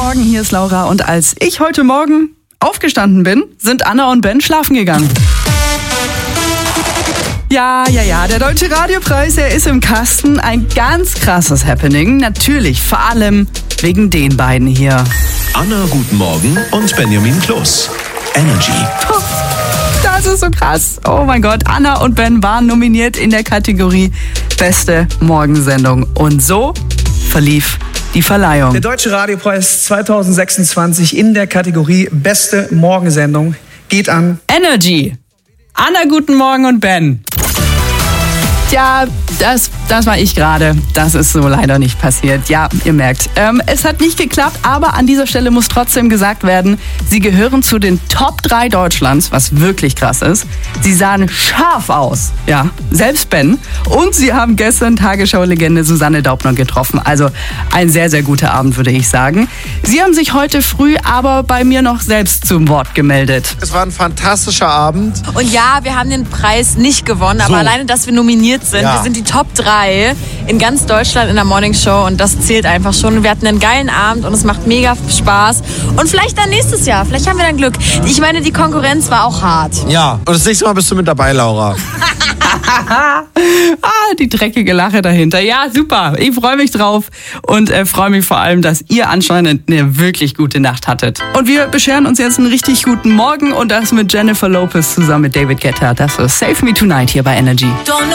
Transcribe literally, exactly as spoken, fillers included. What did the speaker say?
Morgen, hier ist Laura. Und als ich heute Morgen aufgestanden bin, sind Anna und Ben schlafen gegangen. Ja, ja, ja, der Deutsche Radiopreis, er ist im Kasten. Ein ganz krasses Happening. Natürlich, vor allem wegen den beiden hier. Anna, guten Morgen und Benjamin Kloß. Energy. Puh, das ist so krass. Oh mein Gott, Anna und Ben waren nominiert in der Kategorie Beste Morgensendung. Und so verlief die Verleihung. Der Deutsche Radiopreis zwanzig sechsundzwanzig in der Kategorie Beste Morgensendung geht an Energy. Anna, guten Morgen und Ben. Tja, das, das war ich gerade. Das ist so leider nicht passiert. Ja, ihr merkt, ähm, es hat nicht geklappt, aber an dieser Stelle muss trotzdem gesagt werden, sie gehören zu den Top drei Deutschlands, was wirklich krass ist. Sie sahen scharf aus, ja, selbst Ben. Und sie haben gestern Tagesschau-Legende Susanne Daubner getroffen. Also ein sehr, sehr guter Abend, würde ich sagen. Sie haben sich heute früh aber bei mir noch selbst zum Wort gemeldet. Es war ein fantastischer Abend. Und ja, wir haben den Preis nicht gewonnen, aber So. alleine, dass wir nominiert sind. Ja. Wir sind die Top drei in ganz Deutschland in der Morning Show und das zählt einfach schon. Wir hatten einen geilen Abend und es macht mega Spaß. Und vielleicht dann nächstes Jahr, vielleicht haben wir dann Glück. Ich meine, die Konkurrenz war auch hart. Ja, und das nächste Mal bist du mit dabei, Laura. ah, die dreckige Lache dahinter. Ja, super. Ich freue mich drauf und äh, freue mich vor allem, dass ihr anscheinend eine wirklich gute Nacht hattet. Und wir bescheren uns jetzt einen richtig guten Morgen und das mit Jennifer Lopez zusammen mit David Guetta. Das ist Save Me Tonight hier bei Energy. Don't know